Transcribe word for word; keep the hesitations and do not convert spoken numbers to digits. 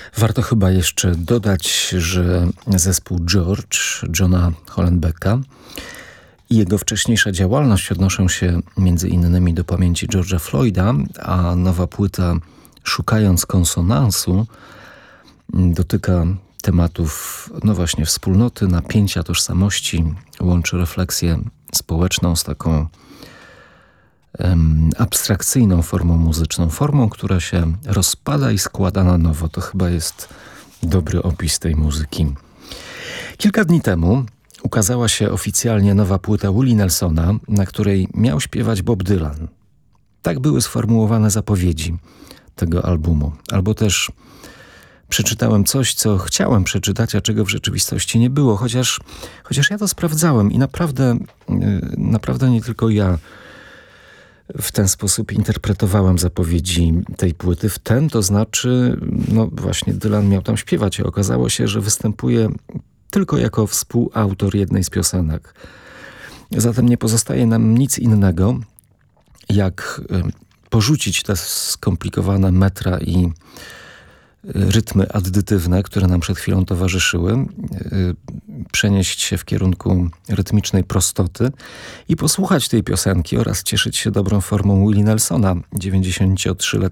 Warto chyba jeszcze dodać, że zespół George, Johna Hollenbecka i jego wcześniejsza działalność odnoszą się między innymi do pamięci George'a Floyda, a nowa płyta Szukając konsonansu dotyka tematów, no właśnie, wspólnoty, napięcia, tożsamości, łączy refleksję społeczną z taką um, abstrakcyjną formą muzyczną, formą, która się rozpada i składa na nowo. To chyba jest dobry opis tej muzyki. Kilka dni temu ukazała się oficjalnie nowa płyta Willie Nelsona, na której miał śpiewać Bob Dylan. Tak były sformułowane zapowiedzi tego albumu. Albo też przeczytałem coś, co chciałem przeczytać, a czego w rzeczywistości nie było. Chociaż, chociaż ja to sprawdzałem i naprawdę, naprawdę nie tylko ja w ten sposób interpretowałem zapowiedzi tej płyty. W ten, to znaczy, no właśnie Dylan miał tam śpiewać i okazało się, że występuje tylko jako współautor jednej z piosenek. Zatem nie pozostaje nam nic innego, jak porzucić te skomplikowane metra i rytmy addytywne, które nam przed chwilą towarzyszyły, przenieść się w kierunku rytmicznej prostoty i posłuchać tej piosenki oraz cieszyć się dobrą formą Willie Nelsona, dziewięćdziesięciotrzyletniego